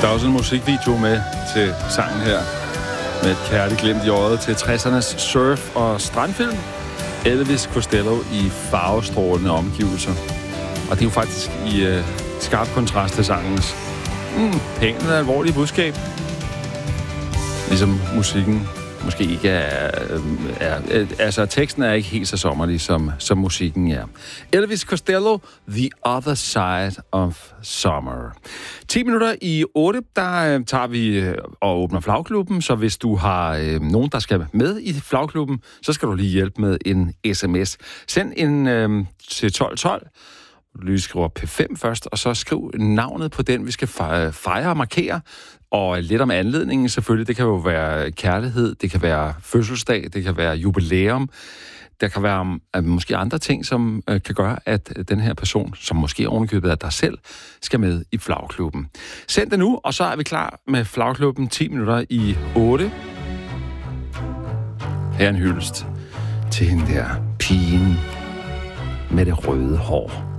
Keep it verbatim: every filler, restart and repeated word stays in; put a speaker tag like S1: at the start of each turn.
S1: Der er også en musikvideo med til sangen her, med et kærligt glimt i øjet til tressernes surf- og strandfilm. Elvis Costello i farvestrålende omgivelser. Og det er jo faktisk i øh, skarp kontrast til sangens mm, pænt og alvorlige budskab. Ligesom musikken måske ikke er, er, er... Altså, teksten er ikke helt så sommerlig, som, som musikken er. Elvis Costello, The Other Side of Summer. ti minutter i otte, der øh, tager vi øh, og åbner flagklubben, så hvis du har øh, nogen, der skal med i flagklubben, så skal du lige hjælpe med en sms. Send en øh, til tolv tolv. Du lige skriver P fem først, og så skriv navnet på den, vi skal fejre og markere. Og lidt om anledningen selvfølgelig. Det kan jo være kærlighed, det kan være fødselsdag, det kan være jubilæum. Der kan være uh, måske andre ting, som uh, kan gøre, at den her person, som måske ovenikøbet af dig selv, skal med i flagklubben. Send det nu, og så er vi klar med flagklubben ti minutter i otte. Her er en hyldest til hende der pigen med det røde hår.